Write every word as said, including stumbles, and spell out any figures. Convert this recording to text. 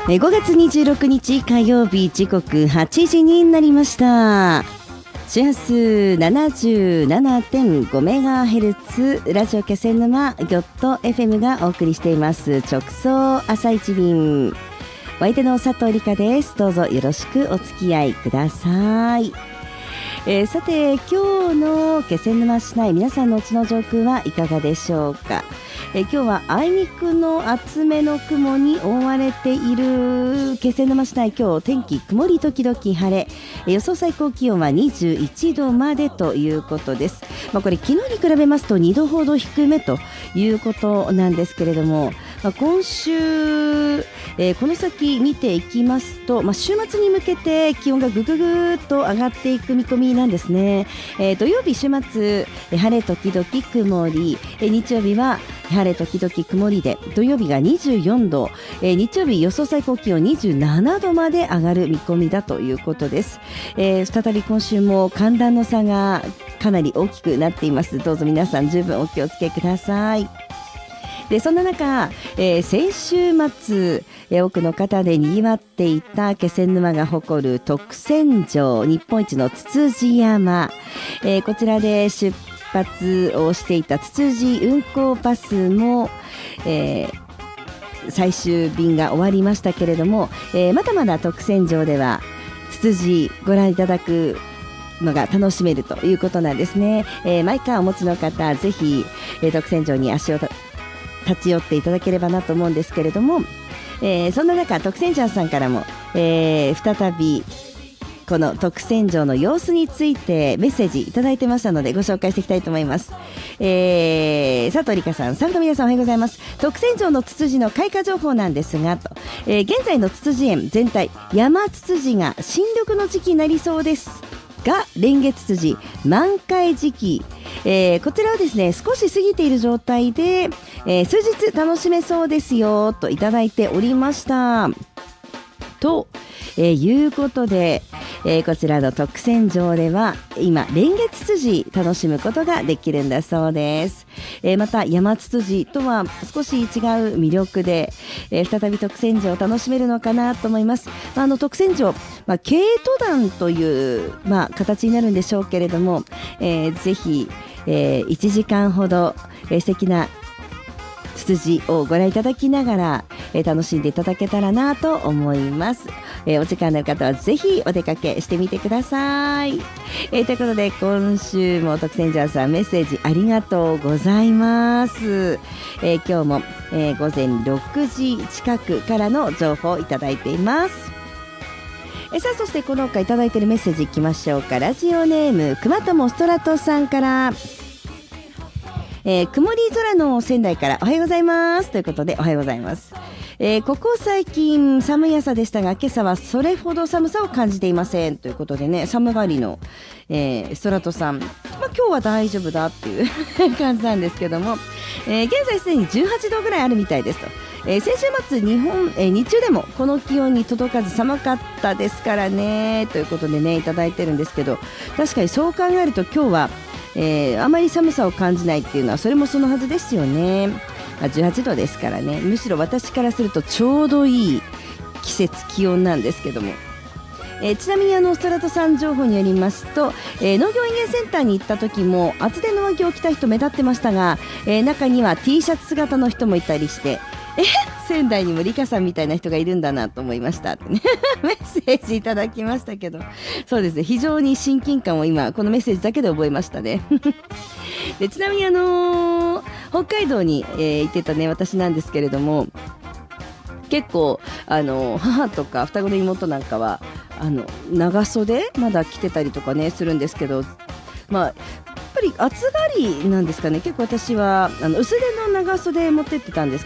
えごがつにじゅうろくにち火曜日、時刻はちじになりました。周波数 ななじゅうななてんごメガヘルツ ラジオ気仙沼ギョット エフエム がお送りしています直送朝一便。お相手の佐藤理香です。どうぞよろしくお付き合いください。えー、さて今日の気仙沼市内、皆さんのお家の上空はいかがでしょうか。えー、今日はあいにくの厚めの雲に覆われている気仙沼市内、今日天気曇り時々晴れ、えー、予想最高気温はにじゅういちどまでということです。まあ、これ昨日に比べますとにどほど低めということなんですけれども、まあ、今週、えー、この先見ていきますと、まあ、週末に向けて気温がぐぐぐっと上がっていく見込みなんですね。えー、土曜日週末、えー、晴れ時々曇り、えー、日曜日は晴れ時々曇りで、土曜日がにじゅうよんど、えー、日曜日予想最高気温にじゅうななどまで上がる見込みだということです。えー、再び今週も寒暖の差がかなり大きくなっています。どうぞ皆さん十分お気をつけください。でそんな中、えー、先週末、えー、多くの方で賑わっていた気仙沼が誇る徳仙城、日本一のつつじ山、えー、こちらで出発をしていたつつじ運行バスも、えー、最終便が終わりましたけれども、えー、まだまだ徳仙城ではつつじご覧いただくのが楽しめるということなんですね。えー、マイカーをお持ちの方、ぜひ、えー、徳仙城に足を立ち寄っていただければなと思うんですけれども、えー、そんな中徳仙城さんからも、えー、再びこの徳仙城の様子についてメッセージいただいてましたのでご紹介していきたいと思います。えー、佐藤理香さん、さんの皆さんおはようございます。徳仙城のツツジの開花情報なんですがと、えー、現在のツツジ園全体、山ツツジが新緑の時期になりそうですが、レンゲツツジ満開時期、えー、こちらはですね少し過ぎている状態で、えー、数日楽しめそうですよといただいておりましたと、えー、いうことで、えー、こちらの徳仙城では今レンゲツツジ楽しむことができるんだそうです。えー、また山ツツジとは少し違う魅力で、えー、再び徳仙城を楽しめるのかなと思います。まあ、あの徳仙城、まあ、軽登山という、まあ、形になるんでしょうけれども、えー、ぜひ、えー、いちじかんほど、えー、素敵なツツジをご覧いただきながら、えー、楽しんでいただけたらなと思います。えー、お時間のある方はぜひお出かけしてみてください。えー、ということで今週も徳仙城さんメッセージありがとうございます。えー、今日も、えー、午前ろくじ近くからの情報をいただいています。えー、さあそしてこの他いただいているメッセージいきましょうか。ラジオネーム熊友ストラトさんから、えー、曇り空の仙台からおはようございますということで、おはようございます。えー、ここ最近寒い朝でしたが、今朝はそれほど寒さを感じていませんということでね、寒がりの、えー、ストラトさん、まあ、今日は大丈夫だっていう感じなんですけども、えー、現在すでにじゅうはちどぐらいあるみたいですと。えー、先週末日本、えー、日中でもこの気温に届かず寒かったですからねということでねいただいてるんですけど、確かにそう考えると今日は、えー、あまり寒さを感じないっていうのはそれもそのはずですよね。まあ、じゅうはちどですからね、むしろ私からするとちょうどいい季節気温なんですけども、えー、ちなみにあのストラトさん情報によりますと、えー、農業園芸センターに行った時も厚手の上着を着た人目立ってましたが、えー、中には T シャツ姿の人もいたりして、え仙台にもリカさんみたいな人がいるんだなと思いましたってねメッセージいただきましたけど、そうですね、非常に親近感を今このメッセージだけで覚えましたねでちなみにあのー、北海道に、えー、行ってたね私なんですけれども、結構あのー、母とか双子の妹なんかはあの長袖まだ着てたりとかねするんですけど、まあやっぱり暑がりなんですかね。結構私はあの薄手の長袖持ってってたんです